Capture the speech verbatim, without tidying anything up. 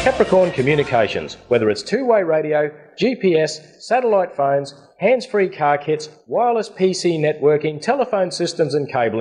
Capricorn Communications, whether it's two-way radio, G P S, satellite phones, hands-free car kits, wireless P C networking, telephone systems and cabling,